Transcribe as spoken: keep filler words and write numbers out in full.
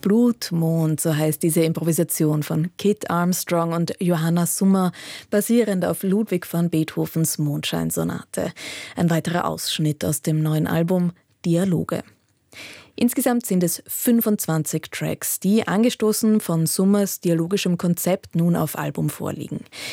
Blutmond, so heißt diese Improvisation von Kit Armstrong und Johanna Summer, basierend auf Ludwig van Beethovens Mondscheinsonate. Ein weiterer Ausschnitt aus dem neuen Album Dialoge. Insgesamt sind es fünfundzwanzig Tracks, die angestoßen von Summers dialogischem Konzept nun auf Album vorliegen.